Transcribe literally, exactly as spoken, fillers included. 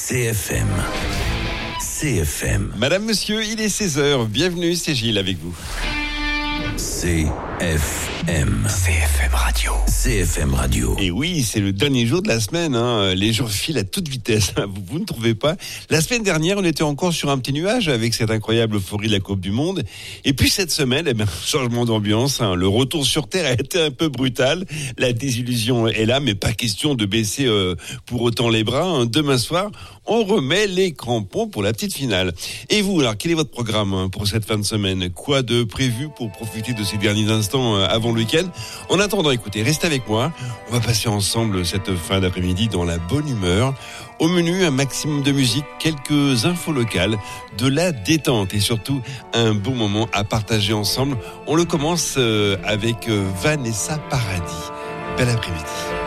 C F M. C F M. Madame, monsieur, il est seize heures. Bienvenue, c'est Gilles avec vous. C F M. C F M Radio. C F M Radio. Et oui, c'est le dernier jour de la semaine. Hein. Les jours filent à toute vitesse. Vous, vous ne trouvez pas? La semaine dernière, on était encore sur un petit nuage avec cette incroyable euphorie de la Coupe du Monde. Et puis cette semaine, eh bien, changement d'ambiance. Hein. Le retour sur Terre a été un peu brutal. La désillusion est là, mais pas question de baisser euh, pour autant les bras. Hein. Demain soir, on remet les crampons pour la petite finale. Et vous, alors, quel est votre programme hein, pour cette fin de semaine? Quoi de prévu pour profiter de ces derniers instants euh, avant le week-end? En attendant, écoutez, restez avec moi. On va passer ensemble cette fin d'après-midi dans la bonne humeur. Au menu, un maximum de musique, quelques infos locales, de la détente et surtout un bon moment à partager ensemble. On le commence euh, avec euh, Vanessa Paradis. Bel après-midi.